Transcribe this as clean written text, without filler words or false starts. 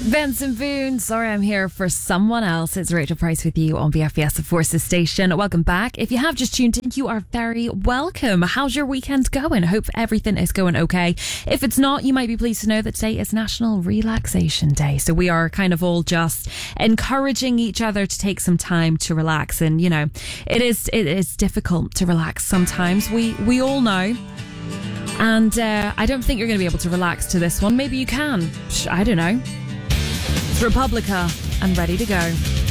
Benson Boone, sorry I'm here for someone else. It's Rachel Price with you on BFBS The Forces Station. Welcome back. If you have just tuned in, you are very welcome. How's your weekend going? Hope everything is going okay. If it's not, you might be pleased to know that today is National Relaxation Day. So we are kind of all just encouraging each other to take some time to relax. And, you know, it is difficult to relax sometimes. We all know. And I don't think you're going to be able to relax to this one. Maybe you can. I don't know. It's Republica and Ready to Go.